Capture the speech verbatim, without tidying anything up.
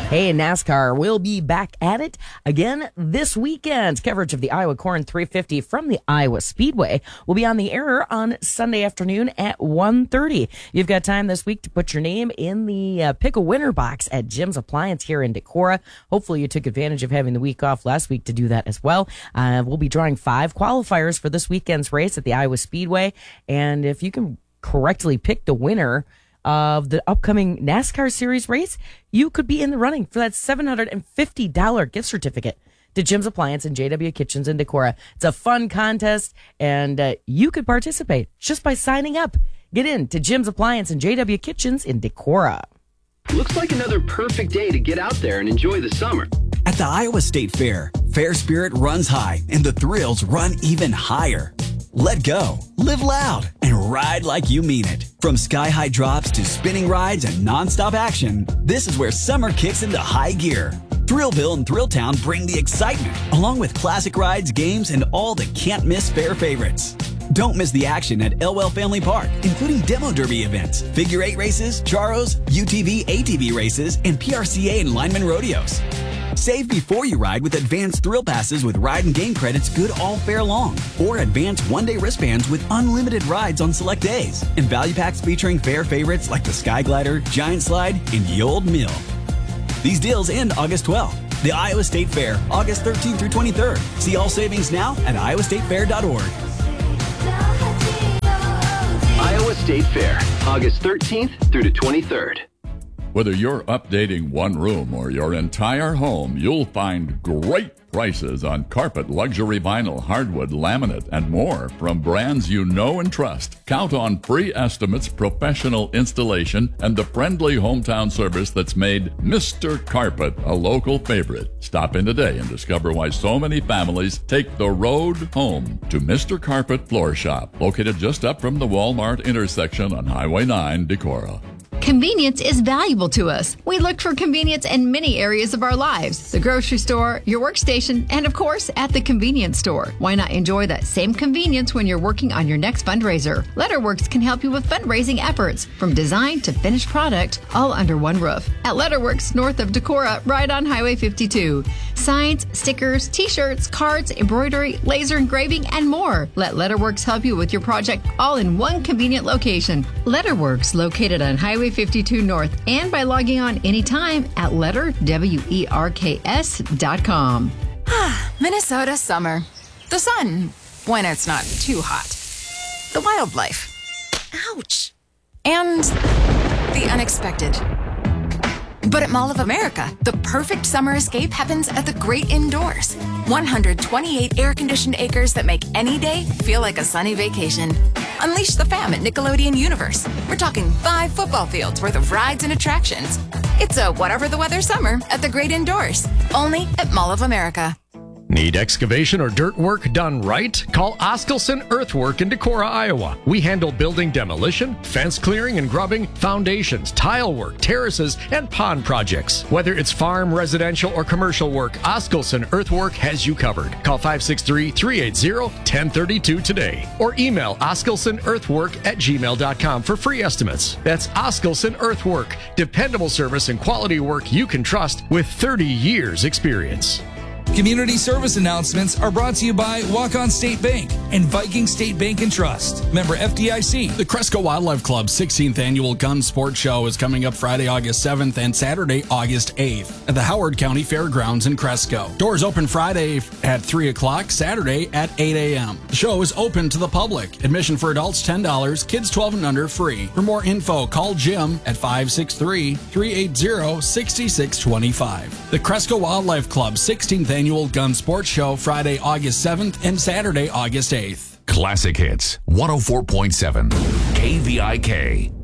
Hey, NASCAR will be back at it again this weekend. Coverage of the Iowa Corn three fifty from the Iowa Speedway will be on the air on Sunday afternoon at one thirty. You've got time this week to put your name in the uh, Pick a Winner box at Jim's Appliance here in Decorah. Hopefully you took advantage of having the week off last week to do that as well. Uh, we'll be drawing five qualifiers for this weekend's race at the Iowa Speedway. And if you can correctly pick the winner of the upcoming NASCAR Series race, you could be in the running for that seven hundred fifty dollars gift certificate to Jim's Appliance and J W Kitchens in Decorah. It's a fun contest, and uh, you could participate just by signing up. Get in to Jim's Appliance and J W Kitchens in Decorah. Looks like another perfect day to get out there and enjoy the summer. At the Iowa State Fair, fair spirit runs high and the thrills run even higher. Let go, live loud, and ride like you mean it. From sky-high drops to spinning rides and non-stop action, this is where summer kicks into high gear. Thrillville and Thrilltown bring the excitement, along with classic rides, games, and all the can't-miss fair favorites. Don't miss the action at Elwell Family Park, including demo derby events, figure eight races, charros, U T V, A T V races, and P R C A and lineman rodeos. Save before you ride with advanced thrill passes with ride and game credits good all fair long, or advanced one-day wristbands with unlimited rides on select days, and value packs featuring fair favorites like the Sky Glider, Giant Slide, and Ye Olde Mill. These deals end August twelfth. The Iowa State Fair, August thirteenth through twenty-third. See all savings now at iowa state fair dot org. Iowa State Fair, August thirteenth through the twenty-third. Whether you're updating one room or your entire home, you'll find great prices on carpet, luxury vinyl, hardwood, laminate, and more from brands you know and trust. Count on free estimates, professional installation, and the friendly hometown service that's made Mister Carpet a local favorite. Stop in today and discover why so many families take the road home to Mister Carpet Floor Shop, located just up from the Walmart intersection on Highway nine, Decorah. Convenience is valuable to us. We look for convenience in many areas of our lives. The grocery store, your workstation, and of course, at the convenience store. Why not enjoy that same convenience when you're working on your next fundraiser? Letterworks can help you with fundraising efforts, from design to finished product, all under one roof. At Letterworks, north of Decorah, right on Highway fifty-two. Signs, stickers, t-shirts, cards, embroidery, laser engraving, and more. Let Letterworks help you with your project, all in one convenient location. Letterworks, located on Highway fifty-two North, and by logging on anytime at letter werks dot com. Minnesota summer. The sun, when it's not too hot. The wildlife. Ouch. And the unexpected. But at Mall of America, the perfect summer escape happens at the great indoors. one hundred twenty-eight air-conditioned acres that make any day feel like a sunny vacation. Unleash the fam at Nickelodeon Universe. We're talking five football fields worth of rides and attractions. It's a whatever the weather summer at the great indoors. Only at Mall of America. Need excavation or dirt work done right? Call Oskelson Earthwork in Decorah, Iowa. We handle building demolition, fence clearing and grubbing, foundations, tile work, terraces, and pond projects. Whether it's farm, residential, or commercial work, Oskelson Earthwork has you covered. Call five six three, three eight zero, one zero three two today or email oskelsonearthwork at gmail dot com for free estimates. That's Oskelson Earthwork, dependable service and quality work you can trust with thirty years experience. Community service announcements are brought to you by Walk-On State Bank and Viking State Bank and Trust. Member F D I C. The Cresco Wildlife Club's sixteenth Annual Gun Sports Show is coming up Friday, August seventh and Saturday, August eighth at the Howard County Fairgrounds in Cresco. Doors open Friday at three o'clock, Saturday at eight a.m. The show is open to the public. Admission for adults ten dollars, kids twelve and under free. For more info, call Jim at five six three, three eight zero, six six two five. The Cresco Wildlife Club's sixteenth Annual Gun Sports Show, Friday, August seventh and Saturday, August eighth. Classic Hits, one oh four point seven, K V I K.